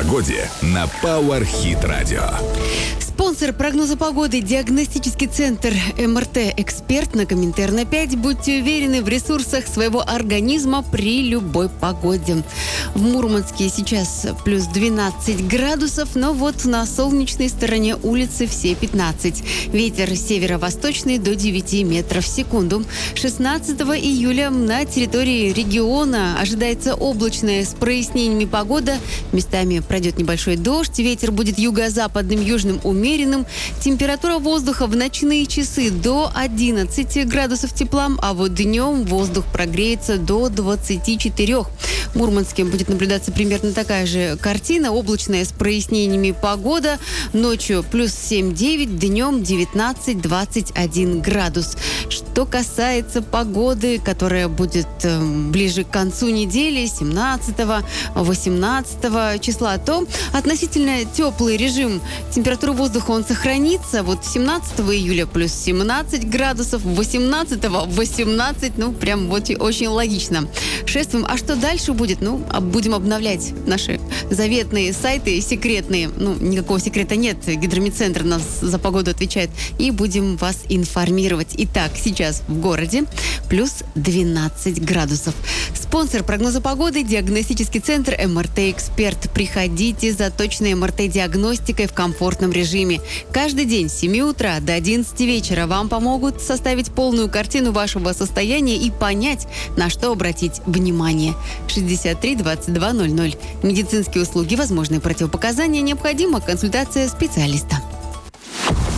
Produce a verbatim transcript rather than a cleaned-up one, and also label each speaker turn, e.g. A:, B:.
A: погоде на Power Hit Radio.
B: Спонсор прогноза погоды — диагностический центр эм эр тэ «Эксперт» на Коминтерна пять. Будьте уверены в ресурсах своего организма при любой погоде. В Мурманске сейчас плюс двенадцать градусов, но вот на солнечной стороне улицы все пятнадцать. Ветер северо-восточный до девяти метров в секунду. шестнадцатого июля на территории региона ожидается облачная с прояснениями погода. Местами пройдет небольшой дождь. Ветер будет юго-западным, южным умеренным. Температура воздуха в ночные часы до одиннадцати градусов тепла, а вот днем воздух прогреется до двадцати четырёх. В Мурманске будет наблюдаться примерно такая же картина. Облачная с прояснениями погода. Ночью плюс семь-девять, днем девятнадцать-двадцать один градус. Что касается погоды, которая будет э, ближе к концу недели, семнадцатого-восемнадцатого числа, то относительно теплый режим температуры воздуха он сохранится. Вот семнадцатого июля плюс семнадцать градусов, восемнадцатого восемнадцать, ну прям вот очень логично. Шествуем. А что дальше будет? Ну, будем обновлять наши заветные сайты, секретные. Ну, никакого секрета нет. Гидромедцентр нас за погоду отвечает. И будем вас информировать. Итак, сейчас в городе плюс двенадцать градусов. Спонсор прогноза погоды — диагностический центр эм эр тэ «Эксперт». Приходите за точной эм эр тэ-диагностикой в комфортном режиме. Каждый день с семи утра до одиннадцати вечера вам помогут составить полную картину вашего состояния и понять, на что обратить внимание. шестьдесят три двадцать два ноль ноль. Медицинские услуги, возможные противопоказания, необходима консультация специалиста.